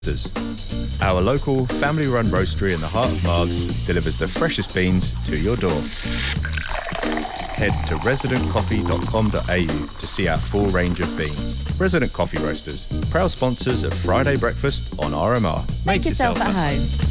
Our local family-run roastery in the heart of Margs delivers the freshest beans to your door. Head to residentcoffee.com.au to see our full range of beans. Resident Coffee Roasters, proud sponsors of Friday Breakfast on RMR. Make yourself at home.